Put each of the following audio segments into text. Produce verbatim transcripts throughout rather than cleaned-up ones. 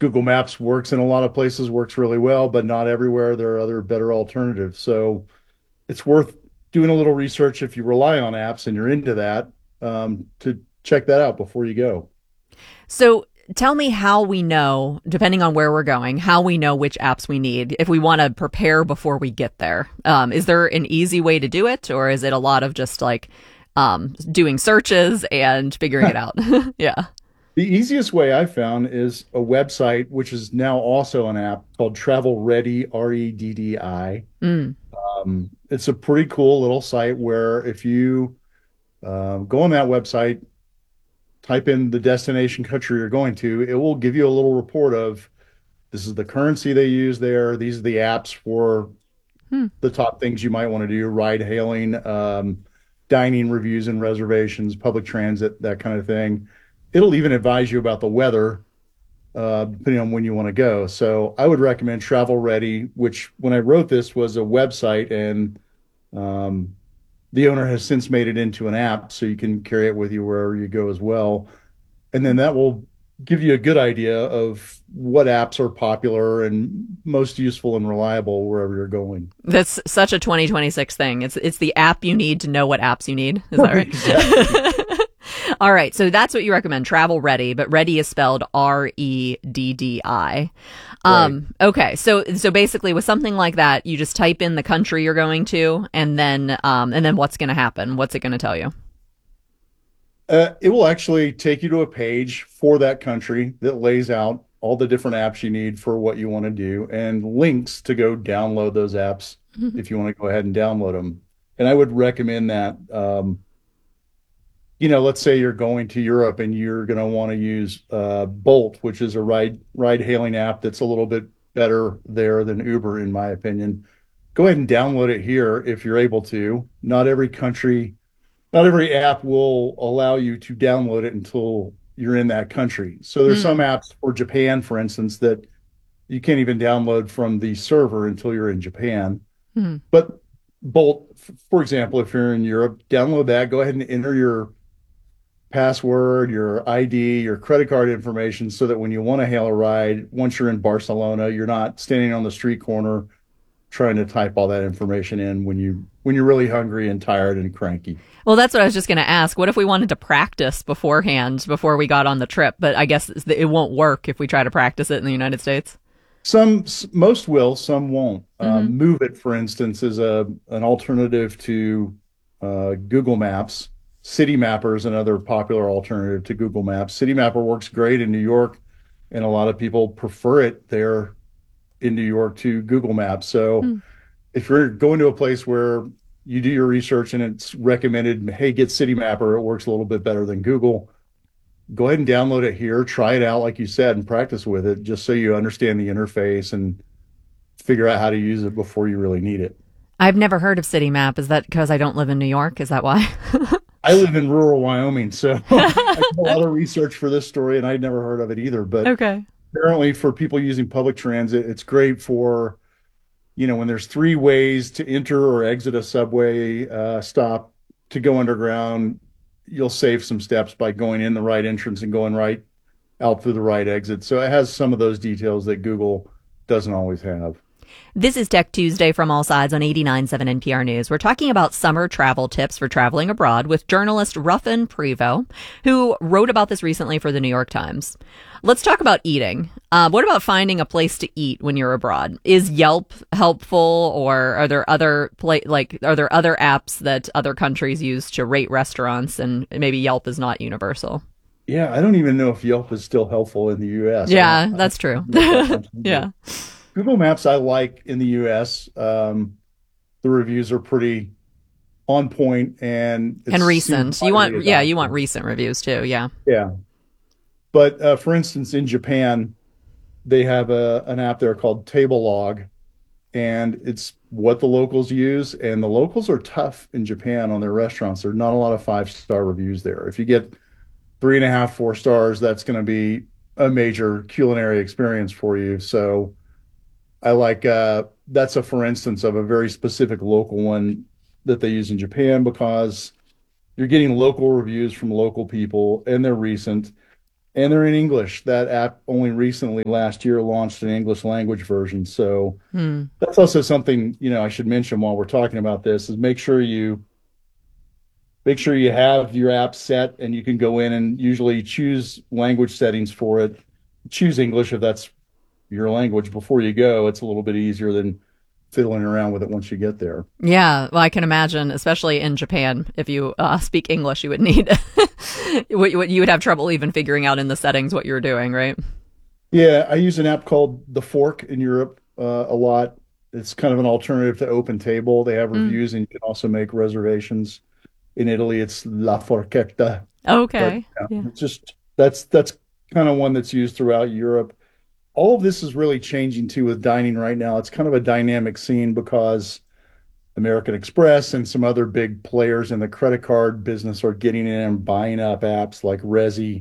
Google Maps works in a lot of places, works really well, but not everywhere. There are other better alternatives. So it's worth doing a little research if you rely on apps and you're into that, um, to check that out before you go. So tell me how we know, depending on where we're going, how we know which apps we need if we want to prepare before we get there. Um, is there an easy way to do it, or is it a lot of just like um, doing searches and figuring it out? Yeah. The easiest way I found is a website, which is now also an app called Travel Ready, R E D D I. Mm. Um, it's a pretty cool little site where if you um, go on that website, type in the destination country you're going to, it will give you a little report of this is the currency they use there. These are the apps for Hmm. the top things you might want to do, ride hailing, um, dining reviews and reservations, public transit, that kind of thing. It'll even advise you about the weather, uh, depending on when you want to go. So I would recommend Travel Ready, which when I wrote this was a website, and um, the owner has since made it into an app so you can carry it with you wherever you go as well. And then that will give you a good idea of what apps are popular and most useful and reliable wherever you're going. That's such a twenty twenty-six thing. It's it's the app you need to know what apps you need. Is that Exactly. right? All right. So that's what you recommend. Travel Ready, but Ready is spelled R E D D I. Right. Um, okay. So so basically with something like that, you just type in the country you're going to, and then um and then what's going to happen? What's it going to tell you? Uh, it will actually take you to a page for that country that lays out all the different apps you need for what you want to do and links to go download those apps if you want to go ahead and download them. And I would recommend that. Um, you know, let's say you're going to Europe and you're going to want to use uh, Bolt, which is a ride ride hailing app that's a little bit better there than Uber, in my opinion. Go ahead and download it here if you're able to. Not every country, not every app will allow you to download it until you're in that country. So there's some Mm. apps for Japan, for instance, that you can't even download from the server until you're in Japan. Mm. But Bolt, for example, if you're in Europe, download that. Go ahead and enter your password, your I D, your credit card information so that when you want to hail a ride, once you're in Barcelona, you're not standing on the street corner trying to type all that information in when you when you're really hungry and tired and cranky. Well, that's what I was just going to ask. What if we wanted to practice beforehand before we got on the trip? But I guess it won't work if we try to practice it in the United States. Some most will, some won't. Mm-hmm. Um, Move It, for instance, is a an alternative to uh, Google Maps. City Mapper is another popular alternative to Google Maps. City Mapper works great in New York, and a lot of people prefer it there in New York to Google Maps. So Hmm. if you're going to a place where you do your research and it's recommended, hey, get City Mapper, it works a little bit better than Google. Go ahead and download it here, try it out, like you said, and practice with it just so you understand the interface and figure out how to use it before you really need it. I've never heard of City Map. Is that because I don't live in New York? Is that why? I live in rural Wyoming, so I did a lot of research for this story and I'd never heard of it either. But Okay. apparently, for people using public transit, it's great for, you know, when there's three ways to enter or exit a subway uh, stop to go underground, you'll save some steps by going in the right entrance and going right out through the right exit. So it has some of those details that Google doesn't always have. This is Tech Tuesday from All Sides on eighty-nine point seven N P R News. We're talking about summer travel tips for traveling abroad with journalist Ruffin Prevo, who wrote about this recently for the New York Times. Let's talk about eating. Uh, what about finding a place to eat when you're abroad? Is Yelp helpful, or are there other pla- like are there other apps that other countries use to rate restaurants, and maybe Yelp is not universal? Yeah, I don't even know if Yelp is still helpful in the U S. I don't, Yeah, I that's true. don't know if that much either. Yeah. Google Maps I like in the U S. Um, the reviews are pretty on point and it And seems recent. You widely want, yeah, you want adopted. recent reviews too. Yeah. Yeah. But uh, for instance, in Japan, they have a, an app there called Table Log, and it's what the locals use. And the locals are tough in Japan on their restaurants. There's not a lot of five star reviews there. If you get three and a half, four stars, that's going to be a major culinary experience for you. So I like uh, that's a for instance of a very specific local one that they use in Japan because you're getting local reviews from local people and they're recent. and they're in English. That app only recently last year launched an English language version. So Hmm. that's also something, you know, I should mention while we're talking about this is make sure you make sure you have your app set and you can go in and usually choose language settings for it. Choose English if that's your language before you go. It's a little bit easier than fiddling around with it once you get there. Yeah, well, I can imagine, especially in Japan, if you uh, speak English, you would need, what you would have trouble even figuring out in the settings what you're doing, right? Yeah, I use an app called The Fork in Europe uh, a lot. It's kind of an alternative to Open Table. They have Mm. reviews and you can also make reservations. In Italy, it's La Forchetta, but Okay. yeah, Yeah. it's just that's that's kind of one that's used throughout Europe. All of this is really changing too with dining right now. It's kind of a dynamic scene because American Express and some other big players in the credit card business are getting in and buying up apps like Resi.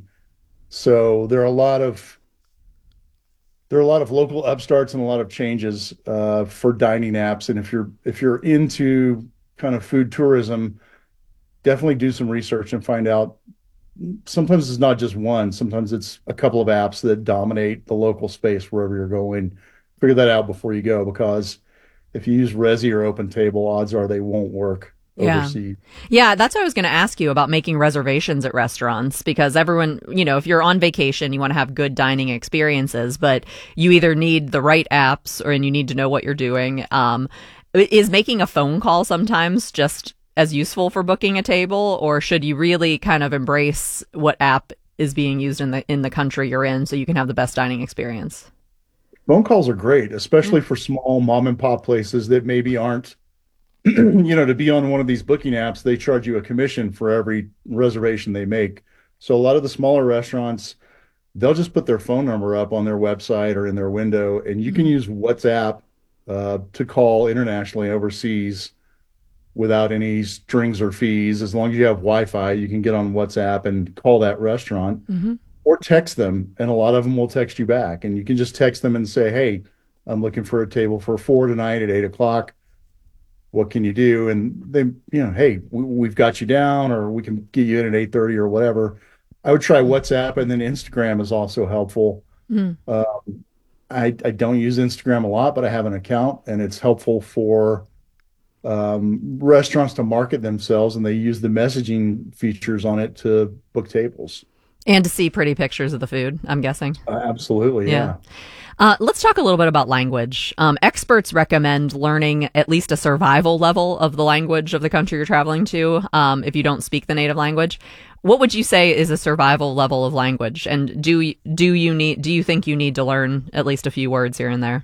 So there are a lot of there are a lot of local upstarts and a lot of changes uh, for dining apps. And if you're if you're into kind of food tourism, definitely do some research and find out. Sometimes it's not just one. Sometimes it's a couple of apps that dominate the local space wherever you're going. Figure that out before you go because if you use Resi or OpenTable, odds are they won't work Yeah. overseas. Yeah, that's what I was going to ask you about making reservations at restaurants because everyone, you know, if you're on vacation, you want to have good dining experiences, but you either need the right apps or and you need to know what you're doing. Um, is making a phone call sometimes just as useful for booking a table, or should you really kind of embrace what app is being used in the in the country you're in so you can have the best dining experience? Phone calls are great, Mm. especially for small mom and pop places that maybe aren't, you know, to be on one of these booking apps, they charge you a commission for every reservation they make. So a lot of the smaller restaurants, they'll just put their phone number up on their website or in their window, and you can Mhm. use WhatsApp uh, to call internationally overseas without any strings or fees. As long as you have Wi-Fi, you can get on WhatsApp and call that restaurant Mhm. or text them, and a lot of them will text you back. And you can just text them and say, "Hey, I'm looking for a table for four tonight at eight o'clock. What can you do?" And they, you know, hey, we, we've got you down, or we can get you in at eight thirty or whatever. I would try WhatsApp, and then Instagram is also helpful. Mhm. Uh, I, I don't use Instagram a lot, but I have an account, and it's helpful for um, restaurants to market themselves, and they use the messaging features on it to book tables. And to see pretty pictures of the food, I'm guessing. Uh, absolutely, Yeah. yeah. Uh, let's talk a little bit about language. Um, experts recommend learning at least a survival level of the language of the country you're traveling to um, if you don't speak the native language. What would you say is a survival level of language? And do y- do you need do you think you need to learn at least a few words here and there?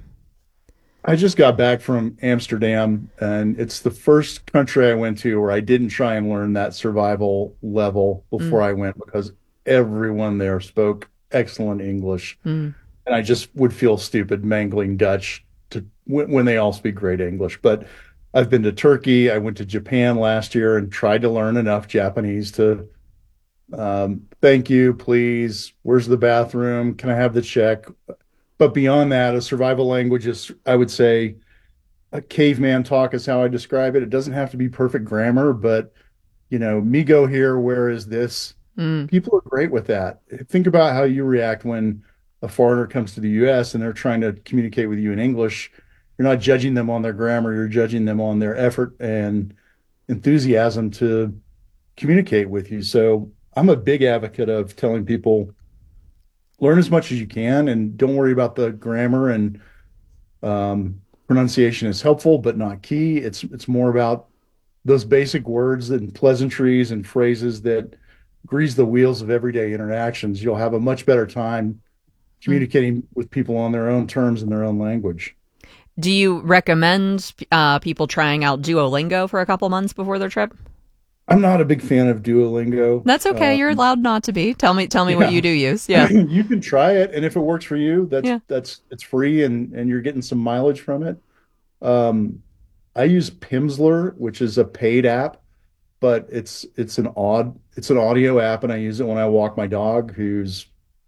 I just got back from Amsterdam, and it's the first country I went to where I didn't try and learn that survival level before Mm, I went because everyone there spoke excellent English, mm, and I just would feel stupid mangling Dutch to when, when they all speak great English. But I've been to Turkey. I went to Japan last year and tried to learn enough Japanese to um, thank you, please. Where's the bathroom? Can I have the check? But beyond that, a survival language is, I would say, a caveman talk is how I describe it. It doesn't have to be perfect grammar, but you know, me go here, where is this? mm. People are great with that. Think about how you react when a foreigner comes to the U S and they're trying to communicate with you in English. You're not judging them on their grammar, you're judging them on their effort and enthusiasm to communicate with you. So I'm a big advocate of telling people learn as much as you can and don't worry about the grammar and um, pronunciation is helpful but not key. It's it's more about those basic words and pleasantries and phrases that grease the wheels of everyday interactions. You'll have a much better time Mm. communicating with people on their own terms and their own language. Do you recommend uh, people trying out Duolingo for a couple months before their trip? I'm not a big fan of Duolingo. That's okay. Uh, You're allowed not to be. Tell me, tell me what you yeah, do use. Yeah, you can try it, and if it works for you, that's yeah. that's it's free and and you're getting some mileage from it. Um, I use Pimsleur, which is a paid app, but it's it's an odd it's an audio app, and I use it when I walk my dog, who's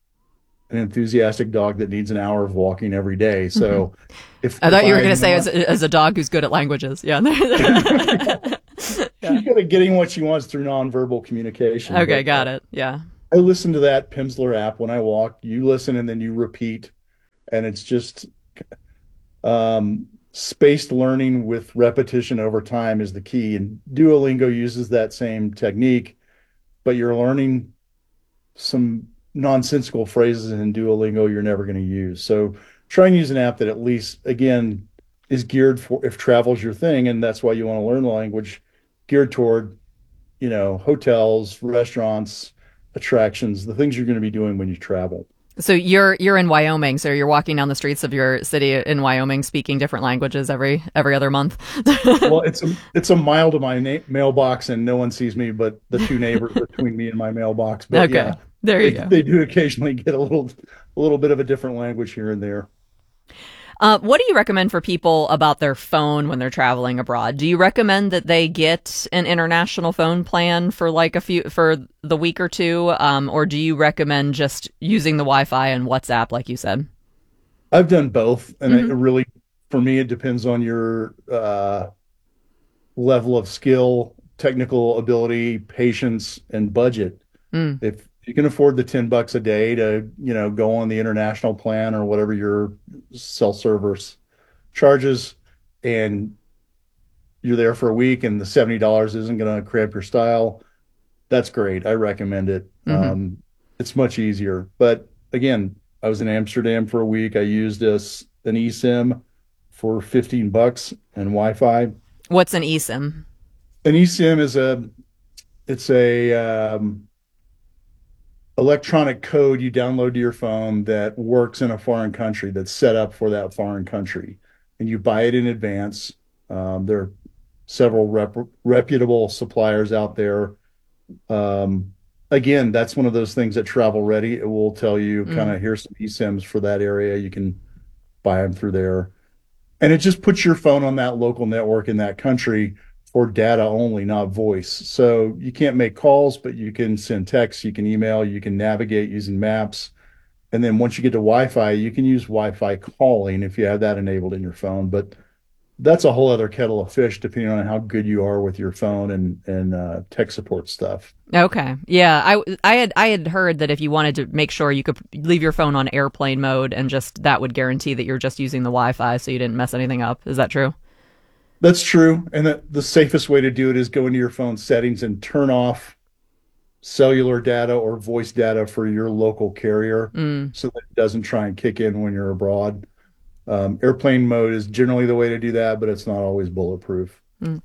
an enthusiastic dog that needs an hour of walking every day. Hmm. So if I if thought you were I'm going to say as, not, a- as a dog who's good at languages. Yeah. Yeah. she's good at getting what she wants through nonverbal communication. Okay, But uh, got it. Yeah. I listen to that Pimsleur app when I walk. You listen and then you repeat, and it's just um, spaced learning with repetition over time is the key. And Duolingo uses that same technique, but you're learning some nonsensical phrases in Duolingo you're never going to use. So try and use an app that at least, again, is geared for if travel's your thing, and that's why you want to learn the language, geared toward, you know, hotels, restaurants, attractions, the things you're going to be doing when you travel. So you're you're in Wyoming, so you're walking down the streets of your city in Wyoming speaking different languages every every other month. Well, it's a it's a mile to my na- mailbox, and no one sees me but the two neighbors between me and my mailbox. But Okay. yeah, There you they, go. they do occasionally get a little a little bit of a different language here and there. Uh, what do you recommend for people about their phone when they're traveling abroad? Do you recommend that they get an international phone plan for like a few for the week or two, um, or do you recommend just using the Wi-Fi and WhatsApp, like you said? I've done both, and Mm-hmm. it really, for me, it depends on your uh, level of skill, technical ability, patience, and budget. Mm. If you can afford the ten bucks a day to, you know, go on the international plan or whatever your cell service charges, and you're there for a week and the seventy dollars isn't going to cramp your style, that's great. I recommend it. Mm-hmm. Um, it's much easier. But again, I was in Amsterdam for a week. I used this an eSIM for fifteen bucks and Wi-Fi. What's an eSIM? An eSIM is a it's a um, electronic code you download to your phone that works in a foreign country, that's set up for that foreign country, and you buy it in advance. Um, there are several rep- reputable suppliers out there. Um, again, that's one of those things that Travel Ready, it will tell you kind Mm. of here's some eSIMs for that area. You can buy them through there. And it just puts your phone on that local network in that country for data only, not voice. So you can't make calls, but you can send texts, you can email, you can navigate using maps. And then once you get to Wi-Fi, you can use Wi-Fi calling if you have that enabled in your phone. But that's a whole other kettle of fish, depending on how good you are with your phone and and uh, tech support stuff. Okay. Yeah, I, I had I had heard that if you wanted to make sure you could leave your phone on airplane mode and just that would guarantee that you're just using the Wi-Fi so you didn't mess anything up. Is that true? That's true. And the, the safest way to do it is go into your phone settings and turn off cellular data or voice data for your local carrier Mm. so that it doesn't try and kick in when you're abroad. Um, airplane mode is generally the way to do that, but it's not always bulletproof.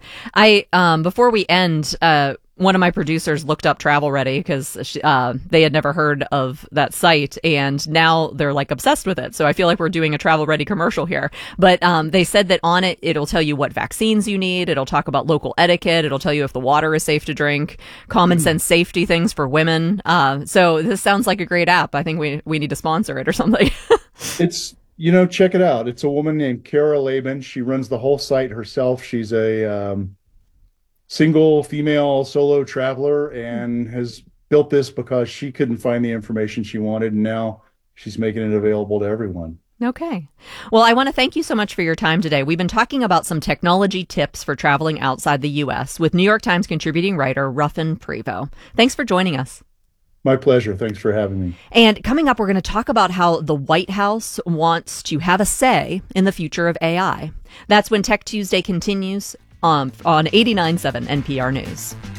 I um before we end, uh one of my producers looked up Travel Ready because uh, they had never heard of that site, and now they're like obsessed with it. So I feel like we're doing a Travel Ready commercial here. But um, they said that on it, it'll tell you what vaccines you need. It'll talk about local etiquette. It'll tell you if the water is safe to drink, common sense safety things for women. Uh, so this sounds like a great app. I think we we need to sponsor it or something. It's, you know, check it out. It's a woman named Kara Laban. She runs the whole site herself. She's a um, single female solo traveler and has built this because she couldn't find the information she wanted. And now she's making it available to everyone. Okay. Well, I want to thank you so much for your time today. We've been talking about some technology tips for traveling outside the U S with New York Times contributing writer Ruffin Prevost. Thanks for joining us. My pleasure. Thanks for having me. And coming up, we're going to talk about how the White House wants to have a say in the future of A I. That's when Tech Tuesday continues um, on eighty-nine point seven N P R News.